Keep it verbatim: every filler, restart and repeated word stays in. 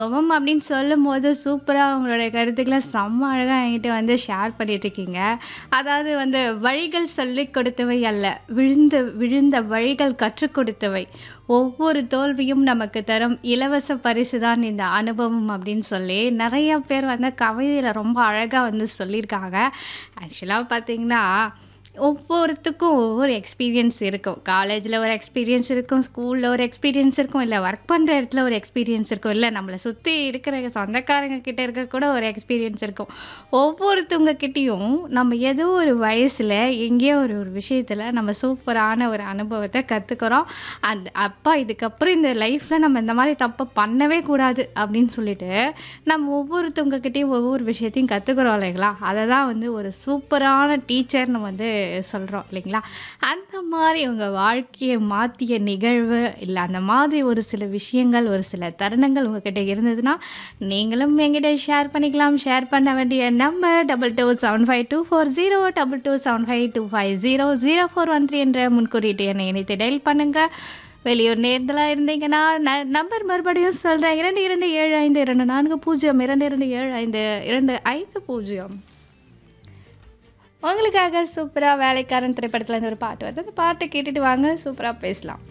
அனுபவம் அப்படின்னு சொல்லும்போது, சூப்பரா உங்களுடைய கருத்துக்கள செம்ம அழகா என்கிட்ட வந்து ஷேர் பண்ணிட்டுருக்கீங்க. அதாவது வந்து வழிகள் சொல்லிக் கொடுத்தவை அல்ல, விழுந்த விழுந்த வழிகள் கற்றுக் கொடுத்தவை. ஒவ்வொரு தோல்வியும் நமக்கு தரும் இலவச பரிசு தான் இந்த அனுபவம் அப்படின்னு சொல்லி, நெறைய பேர் வந்து கவிதையில ரொம்ப அழகா வந்து சொல்லியிருக்காங்க. ஆக்சுவலா பார்த்தீங்கன்னா, ஒவ்வொருத்துக்கும் ஒவ்வொரு எக்ஸ்பீரியன்ஸ் இருக்கும். காலேஜ்ல ஒரு எக்ஸ்பீரியன்ஸ் இருக்கும், ஸ்கூல்ல ஒரு எக்ஸ்பீரியன்ஸ் இருக்கும், இல்ல ஒர்க் பண்ற இடத்துல ஒரு எக்ஸ்பீரியன்ஸ் இருக்கும், இல்ல நம்மள சுத்தி இருக்கிற சொந்தக்காரங்க கிட்ட இருக்க கூட ஒரு எக்ஸ்பீரியன்ஸ் இருக்கும். ஒவ்வொருத்தவங்க கிட்டயும் நம்ம ஏதோ ஒரு வயசுல, எங்கேயோ ஒரு ஒரு விஷயத்துல நம்ம சூப்பரான ஒரு அனுபவத்த கத்துக்கிறோம். அந்த அப்பா இதுக்கப்புறம் இந்த லைஃப்ல நம்ம இந்த மாரி தப்ப பண்ணவே கூடாது அப்படின்னு சொல்லிட்டு, நம்ம ஒவ்வொருத்தவங்க கிட்டயும் ஒவ்வொரு விஷயத்தையும் கத்துக்கிறோம் இல்லைங்களா? அத தான் வந்து ஒரு சூப்பரான டீச்சர்ன்னு வந்து சொல்றோம் இல்லைங்களா? அந்த மாரி உங்க வாழ்க்கைய மாத்திய நிகழ்வு, இல்ல அந்த மாதிரி ஒரு சில விஷயங்கள், ஒரு சில தருணங்கள் உங்ககிட்ட இருந்ததுன்னா, நீங்களும் என்கிட்ட ஷேர் பண்ணிக்கலாம். ஷேர் பண்ண வேண்டிய number double two seven five two four zero double two seven five two five zero zero four one three என்ற முன்குறியீட்டு எண்ணை இணைத்து டயல் பண்ணுங்க. வெளியூர் நேயர்களா இருந்தீங்கன்னா, ந நம்பர் மறுபடியும் சொல்றேன். இரண்டு இரண்டு ஏழு ஐந்து இரண்டு நான்கு பூஜ்ஜியம் இரண்டு இரண்டு ஏழு ஐந்து இரண்டு ஐந்து பூஜ்ஜியம். உங்களுக்காக சூப்பரா வேலைக்காரன் திரைப்படத்துல இருந்து ஒரு பாட்டு வருது. அந்த பாட்ட கேட்டுட்டு வாங்க. சூப்பரா பேசலாம்.